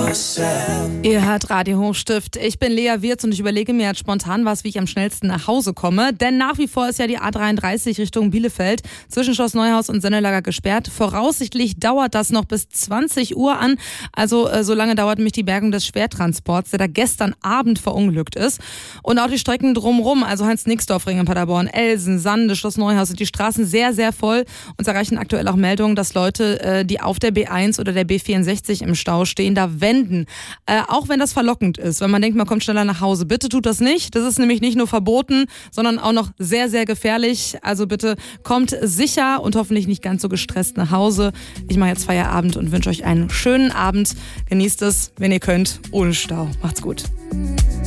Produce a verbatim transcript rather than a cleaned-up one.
Ihr hört Radio Hochstift. Ich bin Lea Wirz und ich überlege mir jetzt spontan was, wie ich am schnellsten nach Hause komme. Denn nach wie vor ist ja die A dreiunddreißig Richtung Bielefeld zwischen Schloss Neuhaus und Sennelager gesperrt. Voraussichtlich dauert das noch bis zwanzig Uhr an. Also äh, so lange dauert nämlich die Bergung des Schwertransports, der da gestern Abend verunglückt ist. Und auch die Strecken drumherum, also Heinz-Nixdorf-Ring in Paderborn, Elsen, Sande, Schloss Neuhaus, sind die Straßen sehr, sehr voll. Uns erreichen aktuell auch Meldungen, dass Leute, äh, die auf der B eins oder der B vierundsechzig im Stau stehen, da wenden. Äh, auch wenn das verlockend ist, wenn man denkt, man kommt schneller nach Hause. Bitte tut das nicht. Das ist nämlich nicht nur verboten, sondern auch noch sehr, sehr gefährlich. Also bitte kommt sicher und hoffentlich nicht ganz so gestresst nach Hause. Ich mache jetzt Feierabend und wünsche euch einen schönen Abend. Genießt es, wenn ihr könnt, ohne Stau. Macht's gut.